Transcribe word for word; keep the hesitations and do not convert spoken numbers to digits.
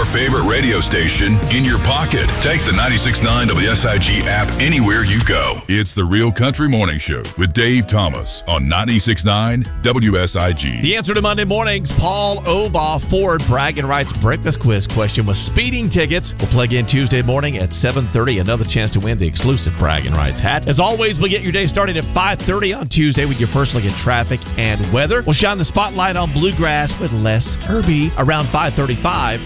your favorite radio station in your pocket. Take the ninety-six point nine W S I G app anywhere you go. It's the Real Country Morning Show with Dave Thomas on ninety-six point nine W S I G. The answer to Monday morning's Paul Obaugh Ford Bragging Rights Breakfast Quiz question was speeding tickets. We'll play again Tuesday morning at seven thirty. Another chance to win the exclusive Bragging Rights hat. As always, we'll get your day started at five thirty on Tuesday with your first look at traffic and weather. We'll shine the spotlight on bluegrass with Les Irby around five thirty-five.